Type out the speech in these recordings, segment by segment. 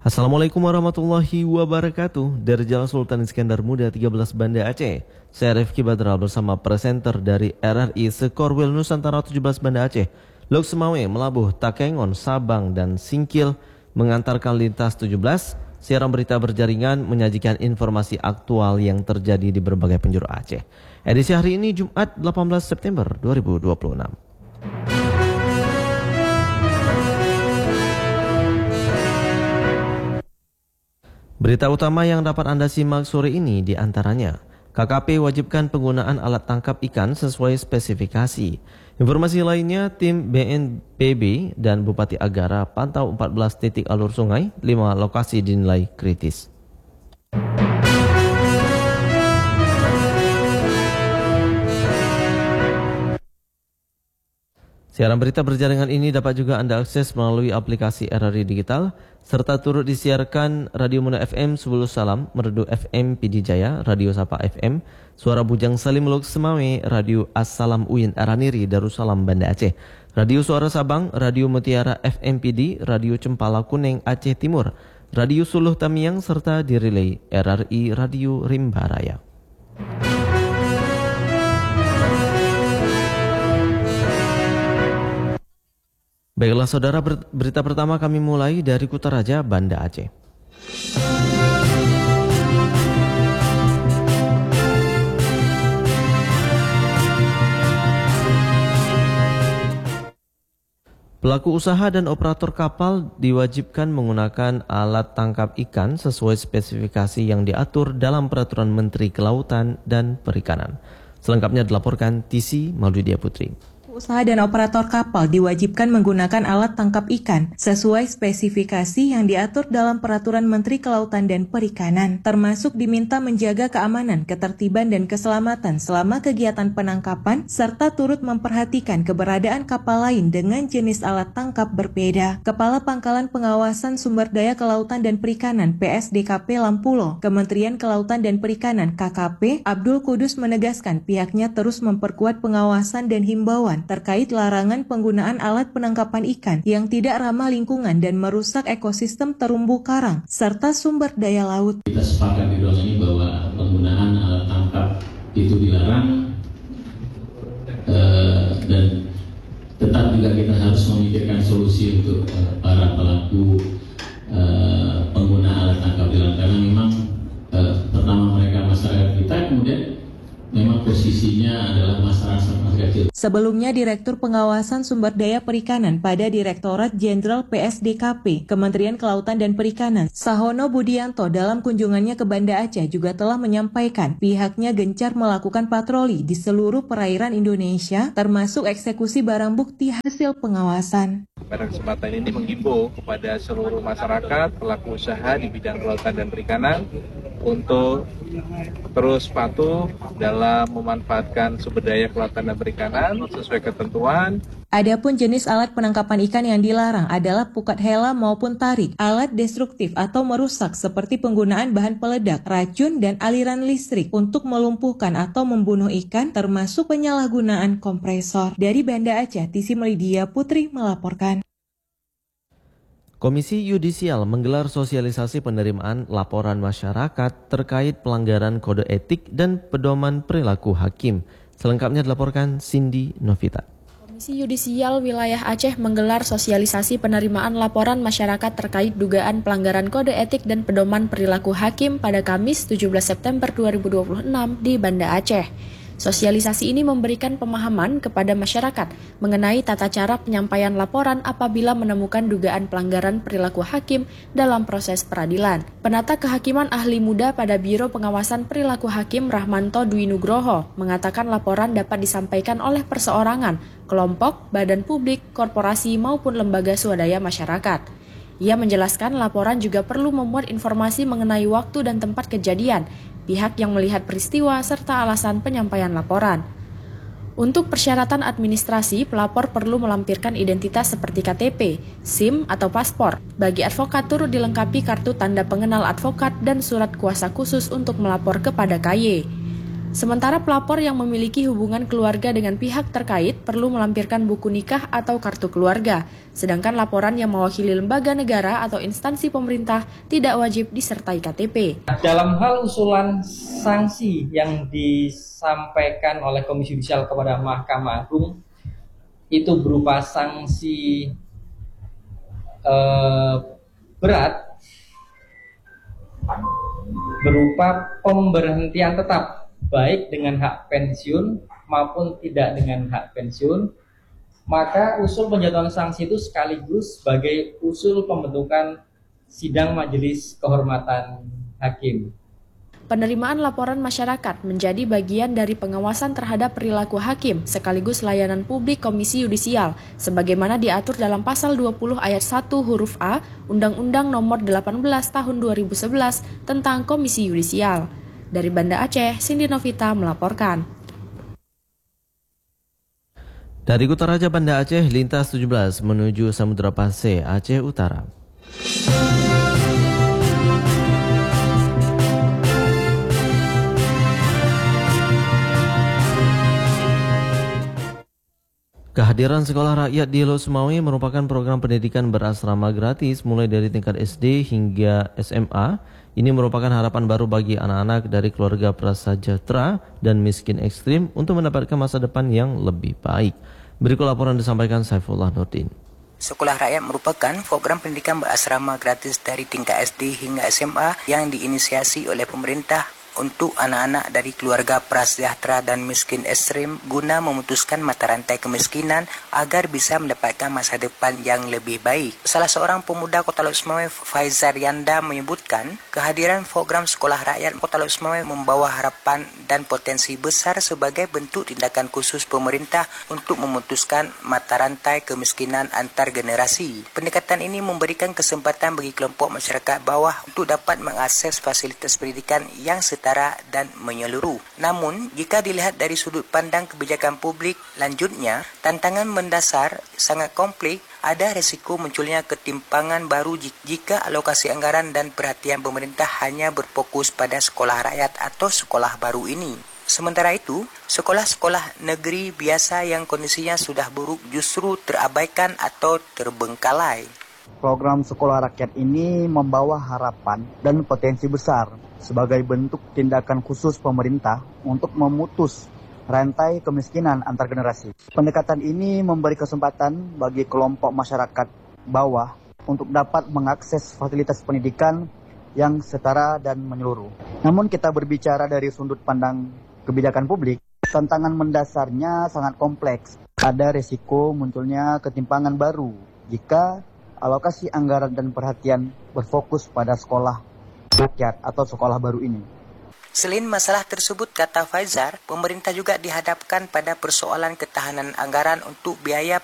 Assalamualaikum warahmatullahi wabarakatuh. Dari Jalan Sultan Iskandar Muda 13 Banda Aceh, saya Rifki Badral bersama presenter dari RRI Sekorwil Nusantara 17 Banda Aceh, Lok Semawe, Melabuh, Takengon, Sabang, dan Singkil mengantarkan lintas 17. Siaran berita berjaringan menyajikan informasi aktual yang terjadi di berbagai penjuru Aceh. Edisi hari ini Jumat 18 September 2026. Berita utama yang dapat Anda simak sore ini diantaranya, KKP wajibkan penggunaan alat tangkap ikan sesuai spesifikasi. Informasi lainnya, tim BNPB dan Bupati Agara pantau 14 titik alur sungai, 5 lokasi dinilai kritis. Siaran berita berjaringan ini dapat juga Anda akses melalui aplikasi RRI Digital, serta turut disiarkan Radio Muna FM Sebulu Salam, Merdu FM Pidi Jaya, Radio Sapa FM, Suara Bujang Salim Lok Semawe, Radio Assalam Uin Araniri Darussalam Banda Aceh, Radio Suara Sabang, Radio Mutiara FM Pidi, Radio Cempala Kuning Aceh Timur, Radio Suluh Tamiang, serta direlay RRI Radio Rimba Raya. Baiklah saudara, berita pertama kami mulai dari Kutaraja, Banda Aceh. Pelaku usaha dan operator kapal diwajibkan menggunakan alat tangkap ikan sesuai spesifikasi yang diatur dalam Peraturan Menteri Kelautan dan Perikanan. Selengkapnya dilaporkan TC Maulidia Putri. Usaha dan operator kapal diwajibkan menggunakan alat tangkap ikan sesuai spesifikasi yang diatur dalam Peraturan Menteri Kelautan dan Perikanan, termasuk diminta menjaga keamanan, ketertiban, dan keselamatan selama kegiatan penangkapan, serta turut memperhatikan keberadaan kapal lain dengan jenis alat tangkap berbeda. Kepala Pangkalan Pengawasan Sumber Daya Kelautan dan Perikanan PSDKP Lampulo, Kementerian Kelautan dan Perikanan KKP, Abdul Kudus menegaskan pihaknya terus memperkuat pengawasan dan himbauan terkait larangan penggunaan alat penangkapan ikan yang tidak ramah lingkungan dan merusak ekosistem terumbu karang serta sumber daya laut. Kita sepakat di dalam ini bahwa penggunaan alat tangkap itu dilarang, dan tetap juga kita harus memikirkan solusi untuk para pelaku pengguna alat tangkap di laut, karena memang pertama mereka masyarakat kita, kemudian memang posisinya adalah masyarakat kecil. Sebelumnya, Direktur Pengawasan Sumber Daya Perikanan pada Direktorat Jenderal PSDKP, Kementerian Kelautan dan Perikanan, Sahono Budianto dalam kunjungannya ke Banda Aceh juga telah menyampaikan pihaknya gencar melakukan patroli di seluruh perairan Indonesia, termasuk eksekusi barang bukti hasil pengawasan. Pada kesempatan ini menghimbau kepada seluruh masyarakat, pelaku usaha di bidang kelautan dan perikanan untuk terus patuh dalam memanfaatkan sumber daya kelautan dan perikanan sesuai ketentuan. Adapun jenis alat penangkapan ikan yang dilarang adalah pukat hela maupun tarik, alat destruktif atau merusak seperti penggunaan bahan peledak, racun, dan aliran listrik untuk melumpuhkan atau membunuh ikan, termasuk penyalahgunaan kompresor. Dari Banda Aceh, TC Maulidia Putri melaporkan. Komisi Yudisial menggelar sosialisasi penerimaan laporan masyarakat terkait pelanggaran kode etik dan pedoman perilaku hakim. Selengkapnya dilaporkan Cindy Novita. Komisi Yudisial Wilayah Aceh menggelar sosialisasi penerimaan laporan masyarakat terkait dugaan pelanggaran kode etik dan pedoman perilaku hakim pada Kamis 17 September 2026 di Banda Aceh. Sosialisasi ini memberikan pemahaman kepada masyarakat mengenai tata cara penyampaian laporan apabila menemukan dugaan pelanggaran perilaku hakim dalam proses peradilan. Penata Kehakiman Ahli Muda pada Biro Pengawasan Perilaku Hakim Rahmanto Dwi Nugroho mengatakan laporan dapat disampaikan oleh perseorangan, kelompok, badan publik, korporasi maupun lembaga swadaya masyarakat. Ia menjelaskan laporan juga perlu memuat informasi mengenai waktu dan tempat kejadian, pihak yang melihat peristiwa, serta alasan penyampaian laporan. Untuk persyaratan administrasi, pelapor perlu melampirkan identitas seperti KTP, SIM atau paspor. Bagi advokat turut dilengkapi kartu tanda pengenal advokat dan surat kuasa khusus untuk melapor kepada KY. Sementara pelapor yang memiliki hubungan keluarga dengan pihak terkait perlu melampirkan buku nikah atau kartu keluarga, sedangkan laporan yang mewakili lembaga negara atau instansi pemerintah tidak wajib disertai KTP. Dalam hal usulan sanksi yang disampaikan oleh Komisi Yudisial kepada Mahkamah Agung, itu berupa sanksi berat, berupa pemberhentian tetap baik dengan hak pensiun maupun tidak dengan hak pensiun, maka usul penjatuhan sanksi itu sekaligus sebagai usul pembentukan sidang majelis kehormatan hakim. Penerimaan laporan masyarakat menjadi bagian dari pengawasan terhadap perilaku hakim sekaligus layanan publik Komisi Yudisial sebagaimana diatur dalam pasal 20 ayat 1 huruf A Undang-Undang Nomor 18 Tahun 2011 tentang Komisi Yudisial. Dari Banda Aceh, Cindy Novita melaporkan. Dari Kutaraja Banda Aceh, lintas 17 menuju Samudra Pasir, Aceh Utara. Kehadiran sekolah rakyat di Lok Sumawe merupakan program pendidikan berasrama gratis mulai dari tingkat SD hingga SMA. Ini merupakan harapan baru bagi anak-anak dari keluarga prasejahtera dan miskin ekstrim untuk mendapatkan masa depan yang lebih baik. Berikut laporan disampaikan Saifullah Nurdin. Sekolah rakyat merupakan program pendidikan berasrama gratis dari tingkat SD hingga SMA yang diinisiasi oleh pemerintah untuk anak-anak dari keluarga prasejahtera dan miskin ekstrim guna memutuskan mata rantai kemiskinan agar bisa mendapatkan masa depan yang lebih baik. Salah seorang pemuda Kota Lok Sumawe, Faizar Yanda, menyebutkan kehadiran program sekolah rakyat Kota Lok Sumawe membawa harapan dan potensi besar sebagai bentuk tindakan khusus pemerintah untuk memutuskan mata rantai kemiskinan antar generasi. Pendekatan ini memberikan kesempatan bagi kelompok masyarakat bawah untuk dapat mengakses fasilitas pendidikan yang setara dan menyeluruh. Namun, jika dilihat dari sudut pandang kebijakan publik, lanjutnya, tantangan mendasar sangat kompleks, ada resiko munculnya ketimpangan baru jika alokasi anggaran dan perhatian pemerintah hanya berfokus pada sekolah rakyat atau sekolah baru ini. Sementara itu, sekolah-sekolah negeri biasa yang kondisinya sudah buruk justru terabaikan atau terbengkalai. Program sekolah rakyat ini membawa harapan dan potensi besar sebagai bentuk tindakan khusus pemerintah untuk memutus rantai kemiskinan antar generasi. Pendekatan ini memberi kesempatan bagi kelompok masyarakat bawah untuk dapat mengakses fasilitas pendidikan yang setara dan menyeluruh. Namun kita berbicara dari sudut pandang kebijakan publik, tantangan mendasarnya sangat kompleks. Ada risiko munculnya ketimpangan baru jika alokasi anggaran dan perhatian berfokus pada sekolah rakyat atau sekolah baru ini. Selain masalah tersebut, kata Faizar, pemerintah juga dihadapkan pada persoalan ketahanan anggaran untuk biaya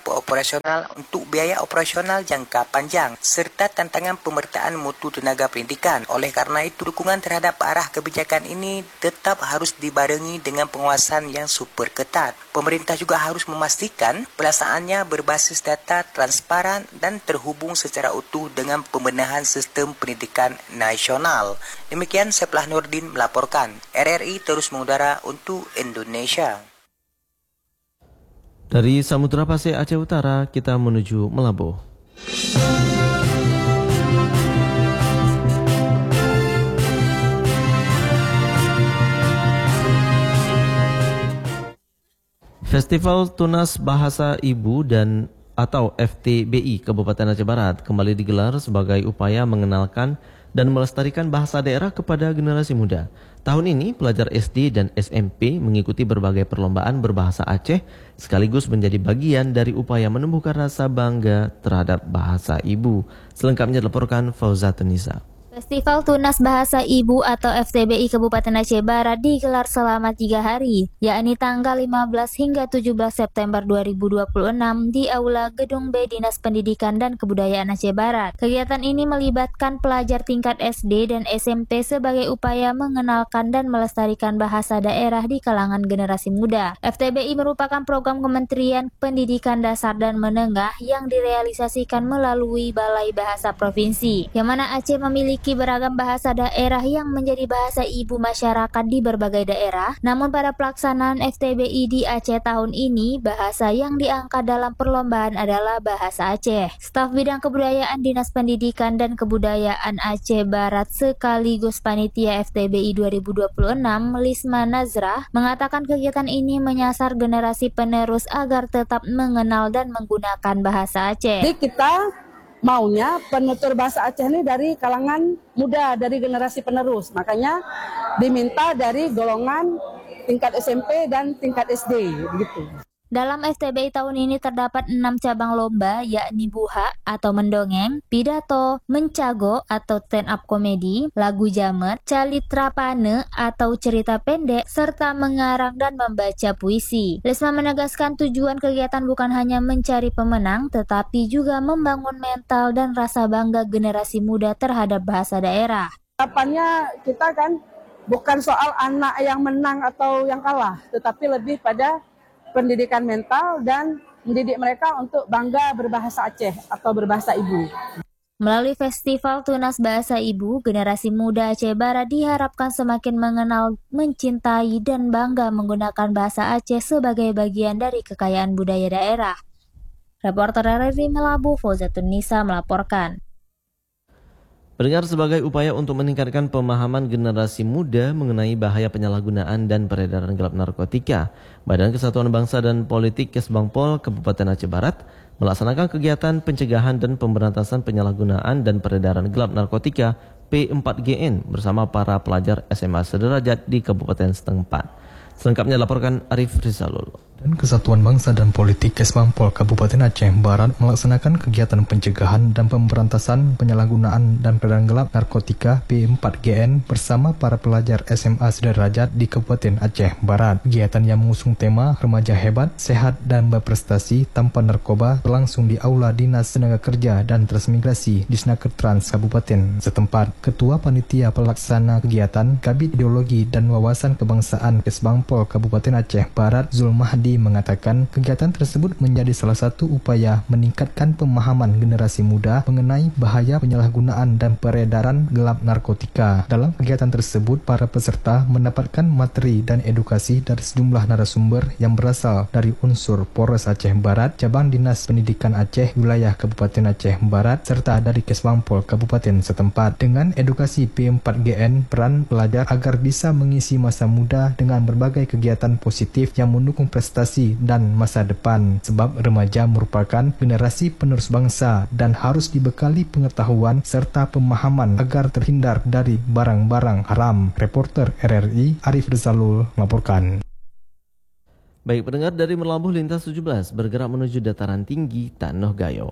operasional jangka panjang, serta tantangan pemertaan mutu tenaga pendidikan. Oleh karena itu, dukungan terhadap arah kebijakan ini tetap harus dibarengi dengan pengawasan yang super ketat. Pemerintah juga harus memastikan pelaksanaannya berbasis data, transparan, dan terhubung secara utuh dengan pembenahan sistem pendidikan nasional. Demikian Saifullah Nurdin melaporkan. RRI terus mengudara untuk Indonesia. Dari Samudra Pasir Aceh Utara, kita menuju Melabuh. Festival Tunas Bahasa Ibu dan atau FTBI Kabupaten Aceh Barat kembali digelar sebagai upaya mengenalkan dan melestarikan bahasa daerah kepada generasi muda. Tahun ini, pelajar SD dan SMP mengikuti berbagai perlombaan berbahasa Aceh sekaligus menjadi bagian dari upaya menumbuhkan rasa bangga terhadap bahasa ibu. Selengkapnya dilaporkan Fauzatun Nisa. Festival Tunas Bahasa Ibu atau FTBI Kabupaten Aceh Barat digelar selama 3 hari, yakni tanggal 15 hingga 17 September 2026 di Aula Gedung B Dinas Pendidikan dan Kebudayaan Aceh Barat. Kegiatan ini melibatkan pelajar tingkat SD dan SMP sebagai upaya mengenalkan dan melestarikan bahasa daerah di kalangan generasi muda. FTBI merupakan program Kementerian Pendidikan Dasar dan Menengah yang direalisasikan melalui Balai Bahasa Provinsi, yang mana Aceh memiliki memiliki beragam bahasa daerah yang menjadi bahasa ibu masyarakat di berbagai daerah. Namun pada pelaksanaan FTBI di Aceh tahun ini, bahasa yang diangkat dalam perlombaan adalah bahasa Aceh. Staf Bidang Kebudayaan Dinas Pendidikan dan Kebudayaan Aceh Barat sekaligus panitia FTBI 2026, Lisma Nazrah, mengatakan kegiatan ini menyasar generasi penerus agar tetap mengenal dan menggunakan bahasa Aceh. Jadi kita maunya penutur bahasa Aceh ini dari kalangan muda, dari generasi penerus. Makanya diminta dari golongan tingkat SMP dan tingkat SD, begitu. Dalam FTBI tahun ini terdapat 6 cabang lomba, yakni buha atau mendongeng, pidato, mencago atau stand up komedi, lagu jamet, calitrapane atau cerita pendek, serta mengarang dan membaca puisi. Lisma menegaskan tujuan kegiatan bukan hanya mencari pemenang, tetapi juga membangun mental dan rasa bangga generasi muda terhadap bahasa daerah. Harapannya kita kan bukan soal anak yang menang atau yang kalah, tetapi lebih pada pendidikan mental dan mendidik mereka untuk bangga berbahasa Aceh atau berbahasa ibu. Melalui Festival Tunas Bahasa Ibu, generasi muda Aceh Barat diharapkan semakin mengenal, mencintai, dan bangga menggunakan bahasa Aceh sebagai bagian dari kekayaan budaya daerah. Reporter RRI Melabu, Fauzatun Nisa melaporkan. Pendengar, sebagai upaya untuk meningkatkan pemahaman generasi muda mengenai bahaya penyalahgunaan dan peredaran gelap narkotika, Badan Kesatuan Bangsa dan Politik Kesbangpol Kabupaten Aceh Barat melaksanakan kegiatan pencegahan dan pemberantasan penyalahgunaan dan peredaran gelap narkotika P4GN bersama para pelajar SMA sederajat di Kabupaten setempat. Selengkapnya laporkan Arif Rizalul. Dan Kesatuan Bangsa dan Politik Kesbangpol Kabupaten Aceh Barat melaksanakan kegiatan pencegahan dan pemberantasan penyalahgunaan dan peredaran gelap narkotika P4GN bersama para pelajar SMA sederajat di Kabupaten Aceh Barat. Kegiatan yang mengusung tema Remaja Hebat, Sehat dan Berprestasi Tanpa Narkoba berlangsung di Aula Dinas Tenaga Kerja dan Transmigrasi di Snaker Trans Kabupaten setempat. Ketua Panitia Pelaksana Kegiatan Kabid Ideologi dan Wawasan Kebangsaan Kesbangpol Kabupaten Aceh Barat, Zulmahdi, mengatakan kegiatan tersebut menjadi salah satu upaya meningkatkan pemahaman generasi muda mengenai bahaya penyalahgunaan dan peredaran gelap narkotika. Dalam kegiatan tersebut, para peserta mendapatkan materi dan edukasi dari sejumlah narasumber yang berasal dari unsur Polres Aceh Barat, Cabang Dinas Pendidikan Aceh, Wilayah Kabupaten Aceh Barat, serta dari Kesbangpol Kabupaten setempat. Dengan edukasi P4GN, peran pelajar agar bisa mengisi masa muda dengan berbagai kegiatan positif yang mendukung prestasi dan masa depan, sebab remaja merupakan generasi penerus bangsa dan harus dibekali pengetahuan serta pemahaman agar terhindar dari barang-barang haram. Reporter RRI Arif Rizalul melaporkan. Baik pendengar, dari Melabuh lintas 17 bergerak menuju dataran tinggi Tanoh Gayo.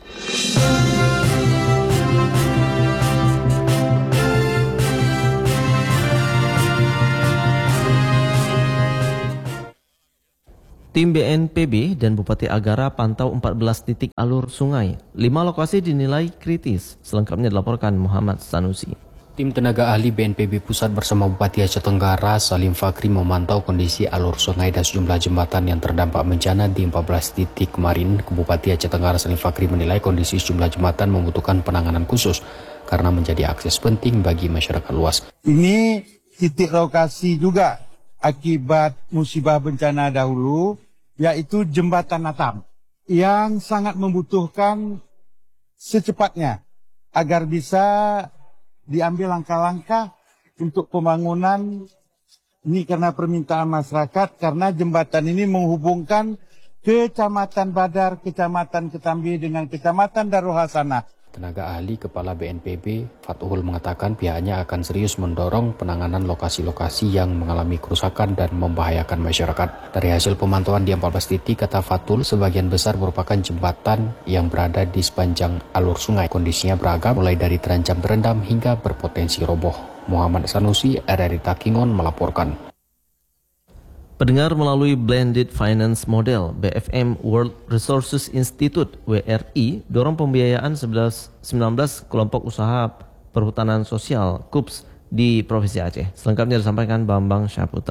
Tim BNPB dan Bupati Agara pantau 14 titik alur sungai. 5 lokasi dinilai kritis. Selengkapnya dilaporkan Muhammad Sanusi. Tim tenaga ahli BNPB Pusat bersama Bupati Aceh Tenggara Salim Fakri memantau kondisi alur sungai dan sejumlah jembatan yang terdampak bencana di 14 titik kemarin. Bupati Aceh Tenggara Salim Fakri menilai kondisi sejumlah jembatan membutuhkan penanganan khusus karena menjadi akses penting bagi masyarakat luas. Ini titik lokasi juga akibat musibah bencana dahulu, yaitu jembatan Natam yang sangat membutuhkan secepatnya agar bisa diambil langkah-langkah untuk pembangunan ini karena permintaan masyarakat, karena jembatan ini menghubungkan Kecamatan Badar, Kecamatan Ketambi dengan Kecamatan Darul Hasanah. Tenaga ahli Kepala BNPB Fathul mengatakan pihaknya akan serius mendorong penanganan lokasi-lokasi yang mengalami kerusakan dan membahayakan masyarakat. Dari hasil pemantauan di 14 titik, kata Fathul, sebagian besar merupakan jembatan yang berada di sepanjang alur sungai. Kondisinya beragam, mulai dari terancam terendam hingga berpotensi roboh. Muhammad Sanusi, RRI Takingon melaporkan. Pendengar, melalui Blended Finance Model, BFM World Resources Institute WRI dorong pembiayaan 19 kelompok usaha perhutanan sosial KUPS di Provinsi Aceh. Selengkapnya disampaikan Bambang Syaputra.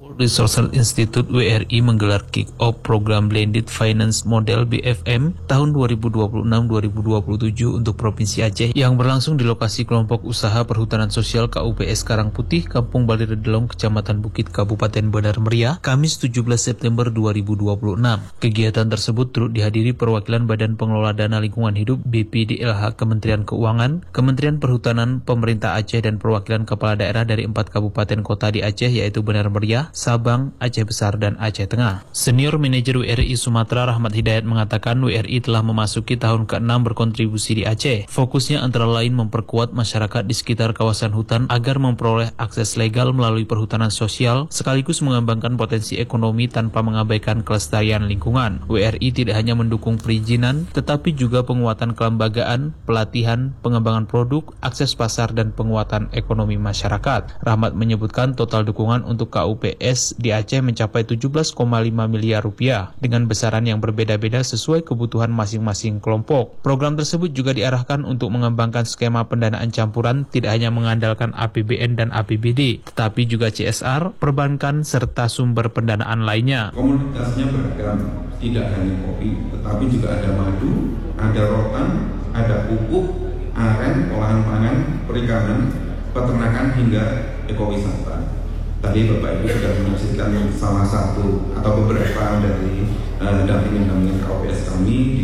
Resource Institute WRI menggelar kick-off program Blended Finance Model BFM tahun 2026-2027 untuk Provinsi Aceh yang berlangsung di lokasi kelompok usaha perhutanan sosial KUPS Karangputih, Kampung Baliredelong, Kecamatan Bukit, Kabupaten Benar Meriah, Kamis 17 September 2026. Kegiatan tersebut turut dihadiri perwakilan Badan Pengelola Dana Lingkungan Hidup BPDLH, Kementerian Keuangan, Kementerian Perhutanan, Pemerintah Aceh, dan perwakilan kepala daerah dari 4 kabupaten kota di Aceh, yaitu Benar Meriah, Sabang, Aceh Besar, dan Aceh Tengah. Senior Manajer WRI Sumatera Rahmat Hidayat mengatakan WRI telah memasuki tahun ke-6 berkontribusi di Aceh. Fokusnya antara lain memperkuat masyarakat di sekitar kawasan hutan agar memperoleh akses legal melalui perhutanan sosial, sekaligus mengembangkan potensi ekonomi tanpa mengabaikan kelestarian lingkungan. WRI tidak hanya mendukung perizinan, tetapi juga penguatan kelembagaan, pelatihan, pengembangan produk, akses pasar, dan penguatan ekonomi masyarakat. Rahmat menyebutkan total dukungan untuk KUPS di Aceh mencapai 17,5 miliar rupiah dengan besaran yang berbeda-beda sesuai kebutuhan masing-masing kelompok. Program tersebut juga diarahkan untuk mengembangkan skema pendanaan campuran tidak hanya mengandalkan APBN dan APBD, tetapi juga CSR, perbankan, serta sumber pendanaan lainnya. Komoditasnya beragam, tidak hanya kopi, tetapi juga ada madu, ada rotan, ada pupuk, aren, olahan pangan, perikanan, peternakan, hingga ekowisata. Tadi Bapak Ibu sudah menyaksikan salah satu atau beberapa dari dampingan KUPS kami di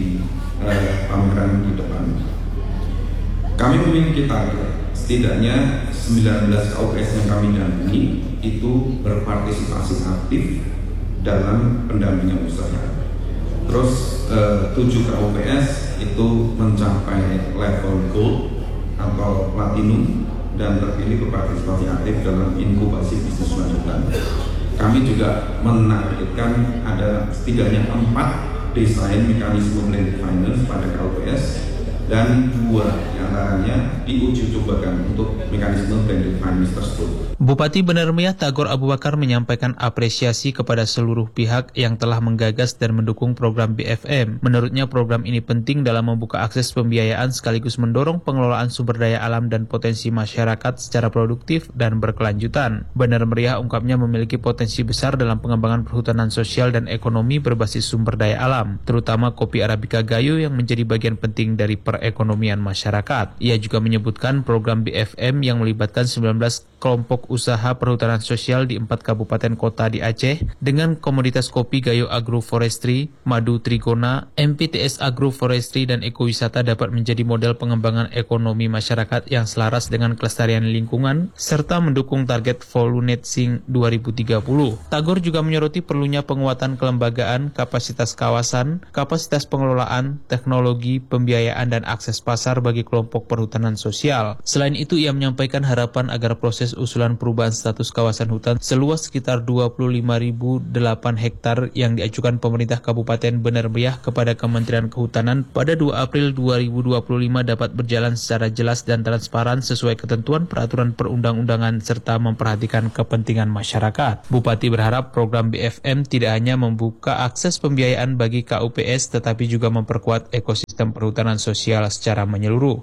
pameran di depan. Kami memiliki target setidaknya 19 KUPS yang kami dampingi itu berpartisipasi aktif dalam pendampingan usaha. Terus 7 KUPS itu mencapai level gold atau platinum dan terpilih berpartisipasi aktif dalam inkubasi bisnis lanjutan. Kami juga menargetkan ada setidaknya 4 desain mekanisme blended finance pada KUPS dan 2 diantaranya diuji cobakan untuk mekanisme blended finance tersebut. Bupati Benar Meriah Tagor Abu Bakar menyampaikan apresiasi kepada seluruh pihak yang telah menggagas dan mendukung program BFM. Menurutnya program ini penting dalam membuka akses pembiayaan sekaligus mendorong pengelolaan sumber daya alam dan potensi masyarakat secara produktif dan berkelanjutan. Benar Meriah ungkapnya memiliki potensi besar dalam pengembangan perhutanan sosial dan ekonomi berbasis sumber daya alam, terutama kopi Arabica Gayo yang menjadi bagian penting dari perekonomian masyarakat. Ia juga menyebutkan program BFM yang melibatkan 19 kelompok usaha perhutanan sosial di 4 kabupaten kota di Aceh dengan komoditas kopi Gayo Agroforestry, Madu Trigona, MPTS Agroforestry, dan ekowisata dapat menjadi model pengembangan ekonomi masyarakat yang selaras dengan kelestarian lingkungan serta mendukung target Volunet Sing 2030. Tagor juga menyoroti perlunya penguatan kelembagaan, kapasitas kawasan, kapasitas pengelolaan, teknologi, pembiayaan, dan akses pasar bagi kelompok perhutanan sosial. Selain itu, ia menyampaikan harapan agar proses usulan perubahan status kawasan hutan seluas sekitar 25.008 hektar yang diajukan pemerintah Kabupaten Benar Meriah kepada Kementerian Kehutanan pada 2 April 2025 dapat berjalan secara jelas dan transparan sesuai ketentuan peraturan perundang-undangan serta memperhatikan kepentingan masyarakat. Bupati berharap program BFM tidak hanya membuka akses pembiayaan bagi KUPS tetapi juga memperkuat ekosistem perhutanan sosial secara menyeluruh.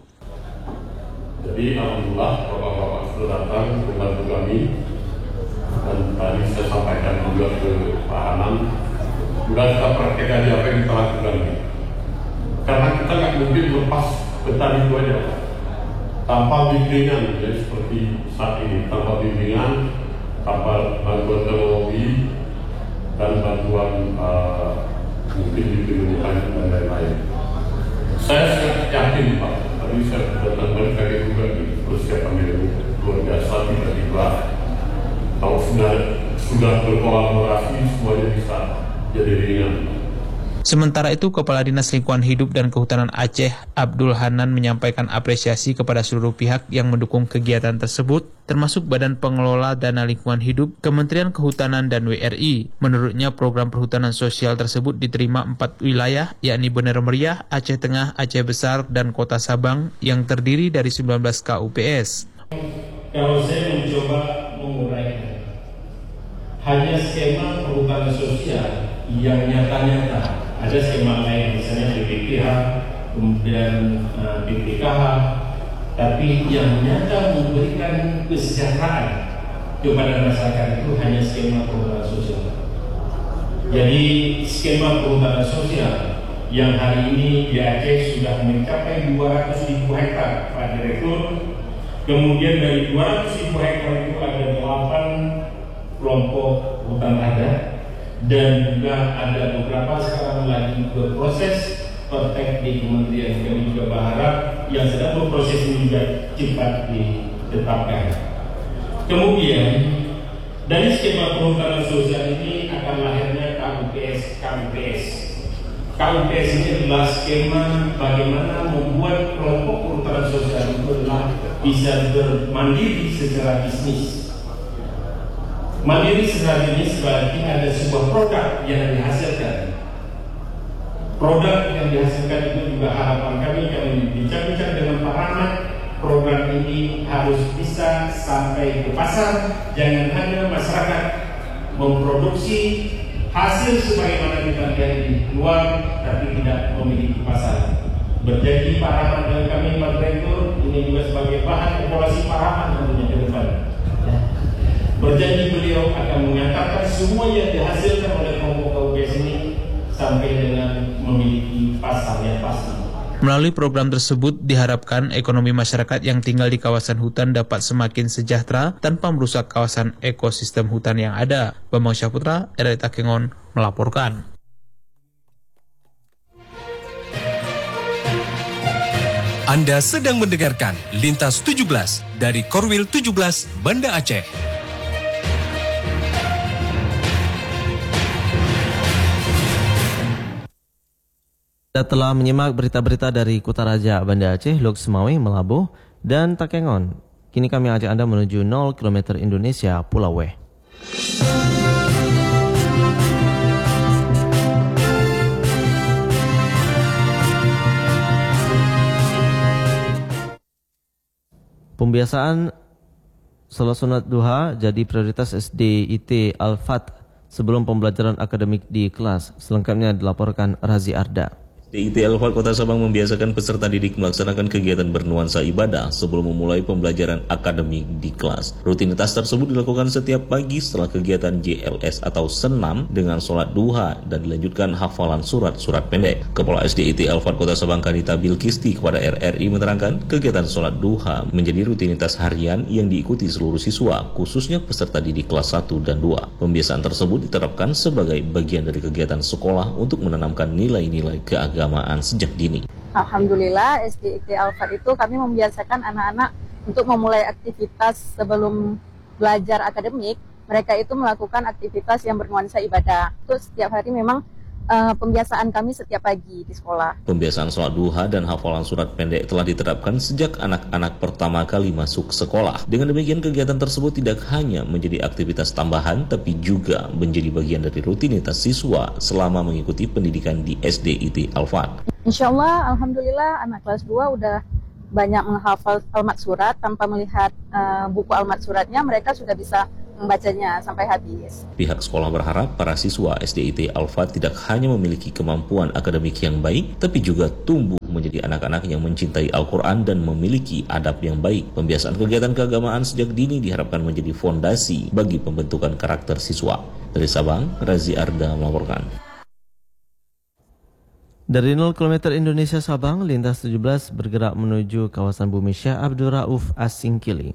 Jadi alhamdulillah Bapak-bapak sudah datang membantu kami dan tadi saya sampaikan juga ke Pak Anam sudah kita praktekkan apa yang kita lakukan karena kita nggak mungkin lepas petani itu aja tanpa bimbingan ya, seperti saat ini tanpa bimbingan, tanpa bantuan teknologi dan bantuan mungkin diperlukan dan lain-lain. Saya sangat yakin Pak, tadi saya datang berkali juga di persiapan itu luar biasa, tiba-tiba kalau sudah berkolaborasi semuanya bisa jadi ringan. Sementara itu, Kepala Dinas Lingkungan Hidup dan Kehutanan Aceh, Abdul Hanan, menyampaikan apresiasi kepada seluruh pihak yang mendukung kegiatan tersebut, termasuk Badan Pengelola Dana Lingkungan Hidup, Kementerian Kehutanan, dan WRI. Menurutnya, program perhutanan sosial tersebut diterima 4 wilayah, yakni Benar Meriah, Aceh Tengah, Aceh Besar, dan Kota Sabang, yang terdiri dari 19 KUPS. Kalau saya mencoba menguraikan, hanya skema perhutanan sosial yang nyata-nyata. Ada skema lain, misalnya BPKH, kemudian BPKH, tapi yang nyata memberikan kesejahteraan kepada masyarakat itu hanya skema perhutanan sosial. Jadi skema perhutanan sosial yang hari ini di Aceh sudah mencapai 200.000 hektar Pak Direktur. Kemudian dari 200.000 hektar itu ada 8 kelompok hutan adat dan juga ada beberapa sekarang lagi berproses praktek di kementerian. Kami juga berharap yang sedang berproses ini juga cepat ditetapkan. Kemudian dari skema perhutanan sosial ini akan lahirnya KUPS. KUPS ini adalah skema bagaimana membuat kelompok perhutanan sosial itu adalah bisa bermandiri secara bisnis. Mandiri secara bisnis berarti ada sebuah produk yang dihasilkan. Produk yang dihasilkan itu juga harapan kami bincang-bincang dengan Pak Rahmat, program ini harus bisa sampai ke pasar. Jangan hanya masyarakat memproduksi hasil sebagaimana kita lihat di luar, tapi tidak memiliki pasar. Berjanji Pak Rahmat dan kami Pak Direktur ini juga sebagai bahan evaluasi Pak Rahmat tentunya ke depan. Berjanji beliau akan mengantarkan semua yang dihasilkan oleh kelompok KUPS ini sampai dengan memiliki pasar yang pasti. Melalui program tersebut diharapkan ekonomi masyarakat yang tinggal di kawasan hutan dapat semakin sejahtera tanpa merusak kawasan ekosistem hutan yang ada. Bambang Syahputra, RRI Takengon melaporkan. Anda sedang mendengarkan Lintas 17 dari Korwil 17 Banda Aceh. Kita telah menyimak berita-berita dari Kutaraja, Banda Aceh, Lok Semawe, Melabuh, dan Takengon. Kini kami ajak Anda menuju 0 km Indonesia, Pulau Weh. Pembiasaan Salat Sunat Duha jadi prioritas SDIT Al-Fat sebelum pembelajaran akademik di kelas. Selengkapnya dilaporkan Razi Arda. SDIT Al-Fat Kota Sabang membiasakan peserta didik melaksanakan kegiatan bernuansa ibadah sebelum memulai pembelajaran akademik di kelas. Rutinitas tersebut dilakukan setiap pagi setelah kegiatan JLS atau senam dengan sholat duha dan dilanjutkan hafalan surat-surat pendek. Kepala SDIT Al-Fat Kota Sabang Kanita Bilkisti kepada RRI menerangkan kegiatan sholat duha menjadi rutinitas harian yang diikuti seluruh siswa, khususnya peserta didik kelas 1 dan 2. Pembiasaan tersebut diterapkan sebagai bagian dari kegiatan sekolah untuk menanamkan nilai-nilai keagamaan sejak dini. Alhamdulillah SDIT Al-Fat itu kami membiasakan anak-anak untuk memulai aktivitas sebelum belajar akademik. Mereka itu melakukan aktivitas yang bernuansa ibadah. Itu setiap hari memang pembiasaan kami setiap pagi di sekolah. Pembiasaan sholat duha dan hafalan surat pendek telah diterapkan sejak anak-anak pertama kali masuk sekolah. Dengan demikian kegiatan tersebut tidak hanya menjadi aktivitas tambahan, tapi juga menjadi bagian dari rutinitas siswa selama mengikuti pendidikan di SDIT Al-Fat. Insya Allah, Alhamdulillah anak kelas 2 udah banyak menghafal almat surat. Tanpa melihat buku almat suratnya, mereka sudah bisa membacanya sampai habis. Pihak sekolah berharap para siswa SDIT Al-Fat tidak hanya memiliki kemampuan akademik yang baik, tapi juga tumbuh menjadi anak-anak yang mencintai Al-Quran dan memiliki adab yang baik. Pembiasaan kegiatan keagamaan sejak dini diharapkan menjadi fondasi bagi pembentukan karakter siswa. Dari Sabang, Razi Arda melaporkan. Dari 0 km Indonesia Sabang, Lintas 17 bergerak menuju kawasan Bumi Syekh Abdul Rauf Asingkili.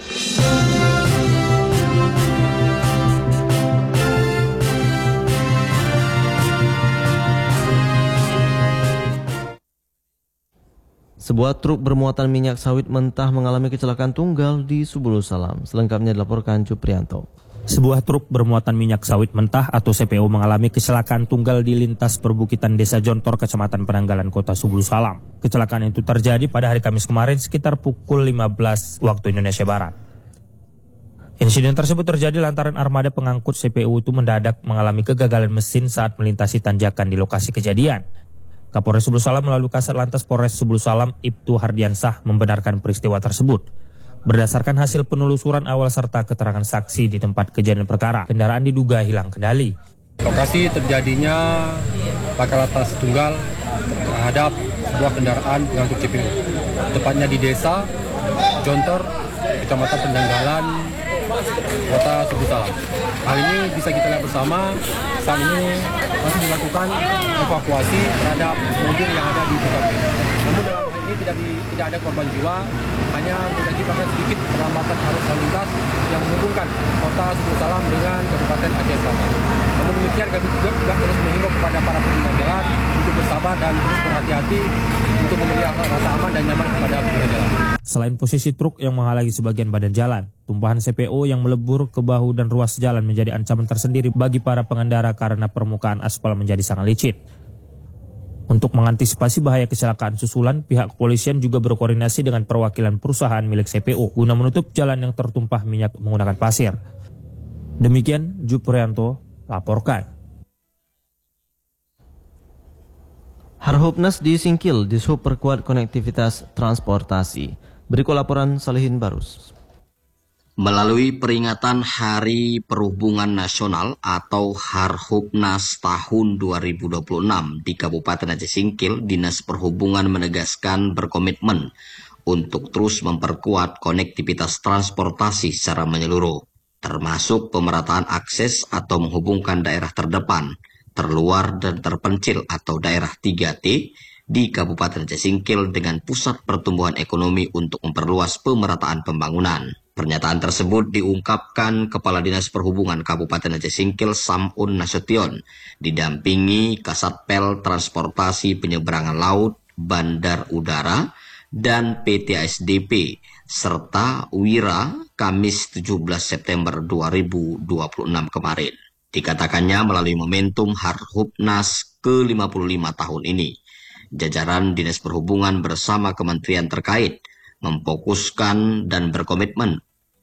Sebuah truk bermuatan minyak sawit mentah mengalami kecelakaan tunggal di Subulu Salam. Selengkapnya dilaporkan Cuprianto. Sebuah truk bermuatan minyak sawit mentah atau CPO mengalami kecelakaan tunggal di lintas perbukitan Desa Jontor, Kecamatan Penanggalan, Kota Subulu Salam. Kecelakaan itu terjadi pada hari Kamis kemarin sekitar pukul 15 waktu Indonesia Barat. Insiden tersebut terjadi lantaran armada pengangkut CPO itu mendadak mengalami kegagalan mesin saat melintasi tanjakan di lokasi kejadian. Kapolres Subulu Salam melalui Kasat Lantas Polres Subulu Salam, Ibtu Hardiansah, membenarkan peristiwa tersebut. Berdasarkan hasil penelusuran awal serta keterangan saksi di tempat kejadian perkara, kendaraan diduga hilang kendali. Lokasi terjadinya laka lantas tunggal terhadap sebuah kendaraan pengangkut CPO. Tepatnya di Desa Jontor, Kecamatan Penanggalan, Kota Subuh Salam. Hal ini bisa kita lihat bersama, saat ini masih dilakukan evakuasi terhadap mobil yang ada di tkp. Namun dalam hal ini tidak ada korban jiwa, hanya mengakibatkan sedikit perlambatan arus lalu lintas yang menghubungkan Kota Subuh Salam dengan Kabupaten Aceh Selatan. Namun demikian kami juga terus menghimbau kepada para pengguna jalan untuk bersabar dan terus berhati-hati untuk memelihara rasa aman dan nyaman kepada pengguna jalan. Selain posisi truk yang menghalangi sebagian badan jalan, tumpahan CPO yang melebur ke bahu dan ruas jalan menjadi ancaman tersendiri bagi para pengendara karena permukaan aspal menjadi sangat licin. Untuk mengantisipasi bahaya kecelakaan susulan, pihak kepolisian juga berkoordinasi dengan perwakilan perusahaan milik CPO guna menutup jalan yang tertumpah minyak menggunakan pasir. Demikian, Juprianto laporkan. Harhubnas disingkil, Dishub perkuat konektivitas transportasi. Berikut laporan Salihin Barus. Melalui peringatan Hari Perhubungan Nasional atau Harhubnas tahun 2026 di Kabupaten Aceh Singkil, Dinas Perhubungan menegaskan berkomitmen untuk terus memperkuat konektivitas transportasi secara menyeluruh, termasuk pemerataan akses atau menghubungkan daerah terdepan, terluar dan terpencil atau daerah 3T di Kabupaten Aceh Singkil dengan pusat pertumbuhan ekonomi untuk memperluas pemerataan pembangunan. Pernyataan tersebut diungkapkan Kepala Dinas Perhubungan Kabupaten Aceh Singkil Samun Nasution didampingi Kasatpel Transportasi Penyeberangan Laut, Bandar Udara, dan PT ASDP serta Wira Kamis 17 September 2026 kemarin. Dikatakannya melalui momentum Harhubnas ke-55 tahun ini, jajaran Dinas Perhubungan bersama kementerian terkait memfokuskan dan berkomitmen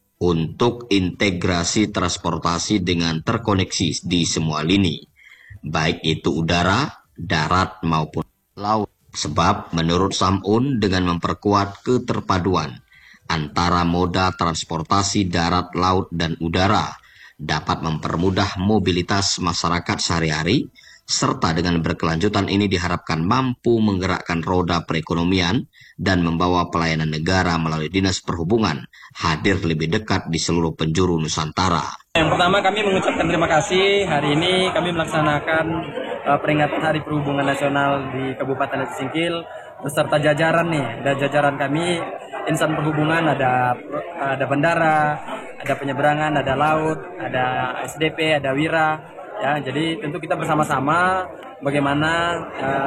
untuk integrasi transportasi dengan terkoneksi di semua lini, baik itu udara, darat maupun laut. Sebab menurut Samun dengan memperkuat keterpaduan antara moda transportasi darat, laut, dan udara dapat mempermudah mobilitas masyarakat sehari-hari, serta dengan berkelanjutan ini diharapkan mampu menggerakkan roda perekonomian dan membawa pelayanan negara melalui Dinas Perhubungan hadir lebih dekat di seluruh penjuru Nusantara. Yang pertama kami mengucapkan terima kasih. Hari ini kami melaksanakan peringatan Hari Perhubungan Nasional di Kabupaten Aceh Singkil beserta jajaran dan jajaran kami insan perhubungan, ada bandara, ada penyeberangan, ada laut, ada SDP, ada Wira. Ya, jadi tentu kita bersama-sama bagaimana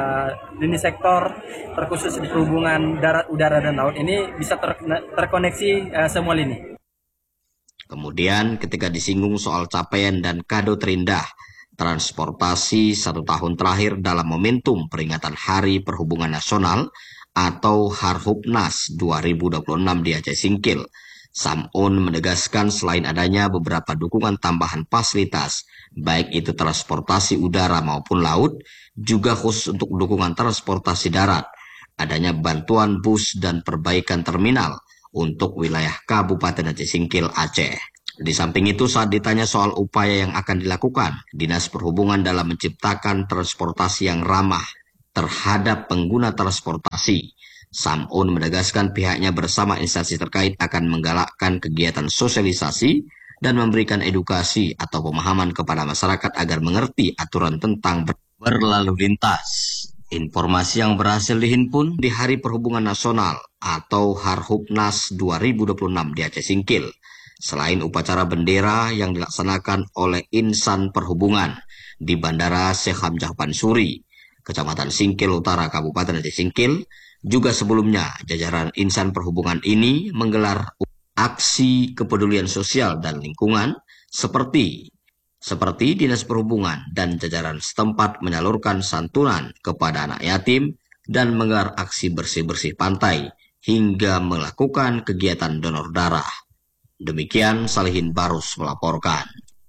lini sektor terkhusus di perhubungan darat, udara, dan laut ini bisa terkoneksi semua lini. Kemudian ketika disinggung soal capaian dan kado terindah transportasi 1 tahun terakhir dalam momentum peringatan Hari Perhubungan Nasional atau Harhubnas 2026 di Aceh Singkil, Samun menegaskan selain adanya beberapa dukungan tambahan fasilitas, baik itu transportasi udara maupun laut, juga khusus untuk dukungan transportasi darat, adanya bantuan bus dan perbaikan terminal untuk wilayah Kabupaten Aceh Singkil, Aceh. Di samping itu, saat ditanya soal upaya yang akan dilakukan Dinas Perhubungan dalam menciptakan transportasi yang ramah terhadap pengguna transportasi, Samun menegaskan pihaknya bersama instansi terkait akan menggalakkan kegiatan sosialisasi dan memberikan edukasi atau pemahaman kepada masyarakat agar mengerti aturan tentang berlalu lintas. Informasi yang berhasil dihimpun di Hari Perhubungan Nasional atau Harhubnas 2026 di Aceh Singkil. Selain upacara bendera yang dilaksanakan oleh insan perhubungan di Bandara Syekh Hamzah Pansuri, Kecamatan Singkil Utara, Kabupaten Aceh Singkil, juga sebelumnya jajaran insan perhubungan ini menggelar aksi kepedulian sosial dan lingkungan seperti Dinas Perhubungan dan jajaran setempat menyalurkan santunan kepada anak yatim dan menggelar aksi bersih-bersih pantai hingga melakukan kegiatan donor darah. Demikian Salihin Barus melaporkan.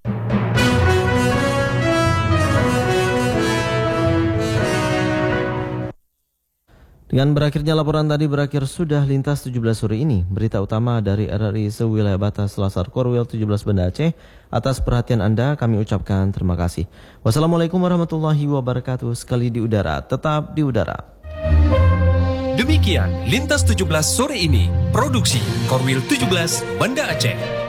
Dengan berakhirnya laporan tadi berakhir sudah lintas 17 sore ini. Berita utama dari RRI sewilayah batas Selasar Korwil 17 Banda Aceh. Atas perhatian Anda kami ucapkan terima kasih. Wassalamualaikum warahmatullahi wabarakatuh. Sekali di udara, tetap di udara. Demikian lintas 17 sore ini. Produksi Korwil 17 Banda Aceh.